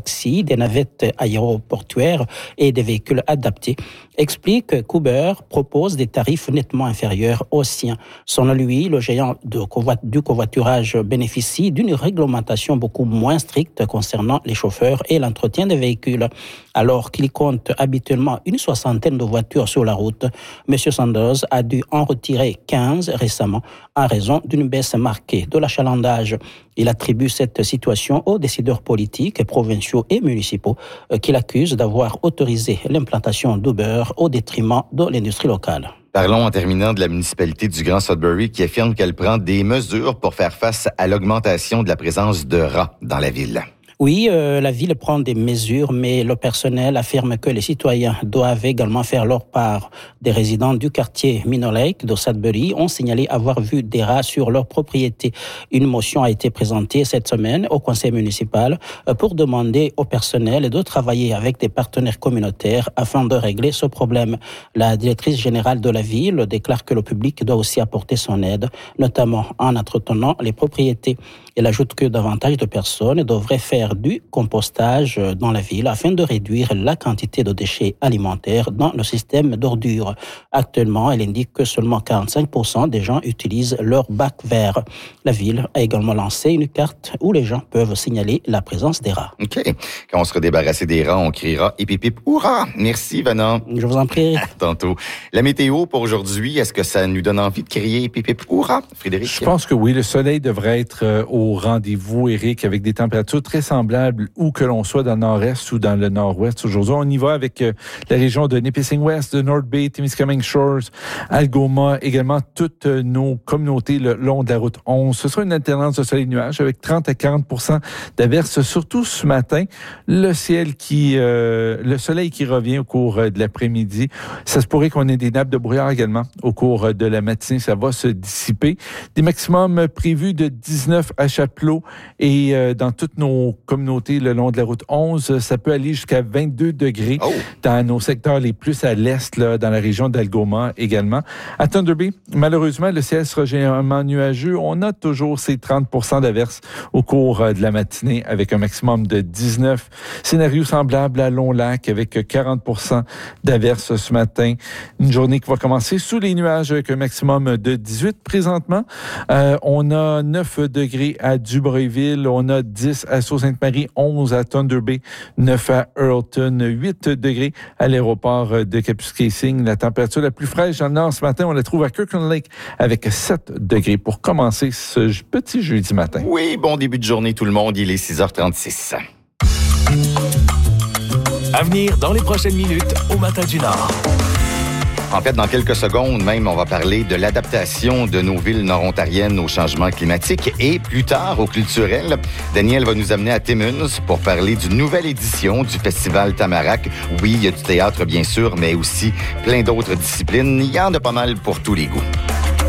taxis, des navettes aéroportuaires et des véhicules adaptés, explique qu'Uber propose des tarifs nettement inférieurs aux siens. Selon lui, le géant du covoiturage bénéficie d'une réglementation beaucoup moins stricte concernant les chauffeurs et l'entretien des véhicules. Alors qu'il compte habituellement une soixantaine de voitures sur la route, M. Sanders a dû en retirer 15 récemment en raison d'une baisse marquée de l'achalandage. Il attribue cette situation aux décideurs politiques, provinciaux et municipaux qu'il accuse d'avoir autorisé l'implantation d'Uber au détriment de l'industrie locale. Parlons en terminant de la municipalité du Grand Sudbury qui affirme qu'elle prend des mesures pour faire face à l'augmentation de la présence de rats dans la ville. Oui, la ville prend des mesures, mais le personnel affirme que les citoyens doivent également faire leur part. Des résidents du quartier Minnow Lake de Sudbury ont signalé avoir vu des rats sur leur propriété. Une motion a été présentée cette semaine au conseil municipal pour demander au personnel de travailler avec des partenaires communautaires afin de régler ce problème. La directrice générale de la ville déclare que le public doit aussi apporter son aide, notamment en entretenant les propriétés. Elle ajoute que davantage de personnes devraient faire du compostage dans la ville afin de réduire la quantité de déchets alimentaires dans le système d'ordures. Actuellement, elle indique que seulement 45% des gens utilisent leur bac vert. La ville a également lancé une carte où les gens peuvent signaler la présence des rats. OK. Quand on sera débarrassé des rats, on criera « hip hip hip, hurrah !» Merci, Vanna. Je vous en prie. À tantôt. La météo pour aujourd'hui, est-ce que ça nous donne envie de crier « hip hip hip, hurrah !» Frédéric? Je pense que oui. Le soleil devrait être au rendez-vous, Éric, avec des températures très semblables où que l'on soit dans le nord-est ou dans le nord-ouest. Aujourd'hui, on y va avec la région de Nipissing West, de North Bay, Témiscamingue Shores, Algoma, également toutes nos communautés le long de la route 11. Ce sera une alternance de soleil-nuage avec 30 à 40% d'averses, surtout ce matin. Le soleil qui revient au cours de l'après-midi. Ça se pourrait qu'on ait des nappes de brouillard également au cours de la matinée. Ça va se dissiper. Des maximums prévus de 19 à Chapelot et dans toutes nos communautés le long de la route 11, ça peut aller jusqu'à 22 degrés dans nos secteurs les plus à l'est, là, dans la région d'Algoma également. À Thunder Bay, malheureusement, le ciel sera généralement nuageux. On a toujours ces 30% d'averses au cours de la matinée avec un maximum de 19. Scénario semblable à Long-Lac avec 40% d'averses ce matin. Une journée qui va commencer sous les nuages avec un maximum de 18 présentement. On a 9 degrés à Dubreuilville, on a 10 à Sault-Sainte-Marie, 11 à Thunder Bay, 9 à Earlton, 8 degrés à l'aéroport de Kapuskasing. La température la plus fraîche dans le nord ce matin, on la trouve à Kirkland Lake avec 7 degrés pour commencer ce petit jeudi matin. Oui, bon début de journée tout le monde, il est 6h36. À venir dans les prochaines minutes au Matin du Nord. En fait, dans quelques secondes même, on va parler de l'adaptation de nos villes nord-ontariennes au changement climatique et plus tard au culturel. Daniel va nous amener à Timmins pour parler d'une nouvelle édition du Festival Tamarack. Oui, il y a du théâtre bien sûr, mais aussi plein d'autres disciplines. Il y en a pas mal pour tous les goûts.